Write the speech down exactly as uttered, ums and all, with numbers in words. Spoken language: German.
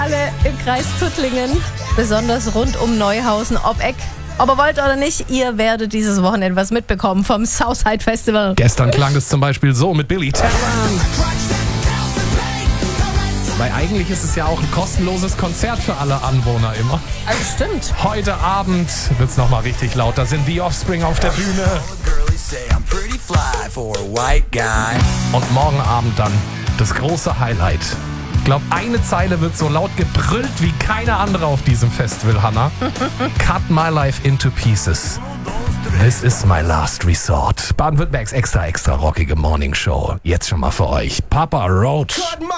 alle im Kreis Tuttlingen, besonders rund um Neuhausen, ob Eck. Ob ihr wollt oder nicht, ihr werdet dieses Wochenende was mitbekommen vom Southside Festival. Gestern klang es zum Beispiel so mit Billy Talent. Weil eigentlich ist es ja auch ein kostenloses Konzert für alle Anwohner immer. Also stimmt. Heute Abend wird's nochmal richtig laut. Da sind The Offspring auf der Bühne. Und morgen Abend dann das große Highlight. Ich glaube, eine Zeile wird so laut gebrüllt wie keine andere auf diesem Festival, Hannah. Cut my life into pieces. This is my last resort. Baden-Württembergs extra, extra rockige Morning Show. Jetzt schon mal für euch. Papa Roach.